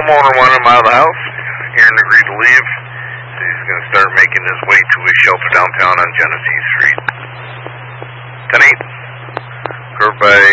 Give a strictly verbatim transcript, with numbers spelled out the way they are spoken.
homeowner wanted him out of the house. Aaron agreed to leave. So he's going to start making his way to his shelter downtown on Genesee Street. ten eight. Curved by